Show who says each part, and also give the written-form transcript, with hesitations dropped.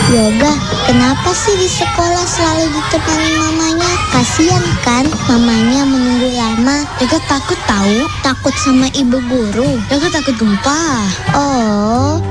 Speaker 1: Yoga, kenapa sih di sekolah selalu ditemani mamanya? Kasian kan mamanya menunggu lama.
Speaker 2: Yoga takut tahu.
Speaker 1: Takut sama ibu guru.
Speaker 2: Yoga takut gempa.
Speaker 1: Oh,